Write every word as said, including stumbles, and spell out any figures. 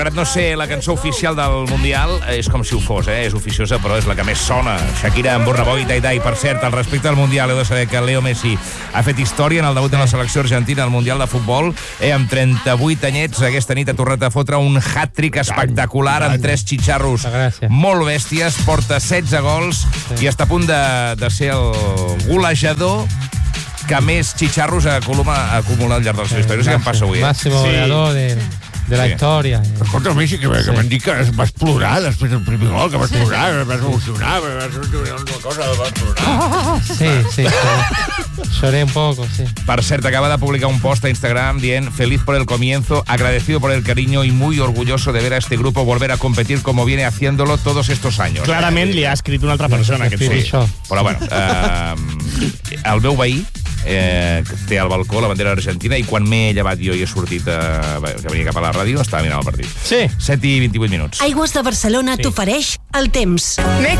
No sé, la cançó oficial del Mundial és com si ho fos, eh? És oficiosa, però és la que més sona. Shakira amb Burna Boy i Tai Tai. Per cert, al respecte al Mundial, heu de saber que Leo Messi ha fet història en el debut de la selecció argentina al Mundial de Futbol. Eh, amb trenta-vuit anyets, aquesta nit ha tornat a fotre un hat-trick espectacular amb tres xitxarros molt bèsties. Porta setze gols i està a punt de, de ser el golejador que més xitxarros acumula, acumula al llarg de la seva història. No sé què em passa avui, eh? Màximo goleador de... de la sí. història. Escolta, Messi, que, sí. que m'han dit que vas plorar després del primer gol, que vas plorar, vas emocionar, vas una cosa, vas plorar. Sí, sí, sí. Lloré un poco, sí. Per cert, acaba de publicar un post a Instagram dient feliz por el comienzo, agradecido por el cariño y muy orgulloso de ver a este grupo volver a competir como viene haciéndolo todos estos años. Clarament li ha escrit una altra persona. Sí, sí, sí. Però bueno, eh, el meu veí eh, té al balcó la bandera argentina i quan m'he llevat jo i he sortit eh, que venia cap a la ràdio estava mirant el partit. Sí. set i vint-i-vuit minuts. Aigües de Barcelona sí. t'ofereix el temps. M'he